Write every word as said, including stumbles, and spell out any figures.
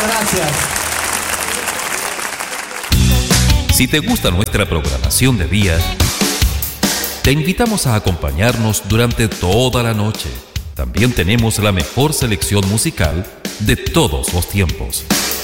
gracias. Si te gusta nuestra programación de día, te invitamos a acompañarnos durante toda la noche. También tenemos la mejor selección musical de todos los tiempos.